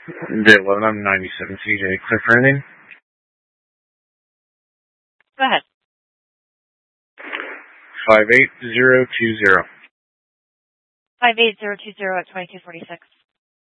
Day 11, I'm 97 CJ. Clear for ending. Go ahead. 58020. 58020 at 2246.